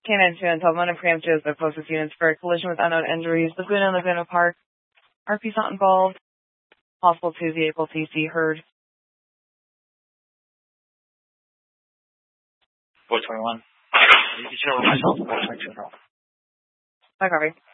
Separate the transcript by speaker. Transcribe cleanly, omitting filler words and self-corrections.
Speaker 1: K-9 2 until one of preemptive the closest units for a collision with unknown injuries. Laguna and Laguna Park. RP's not involved. Possible to vehicle TC heard.
Speaker 2: 421. You can chill with myself. 422.
Speaker 1: I copy.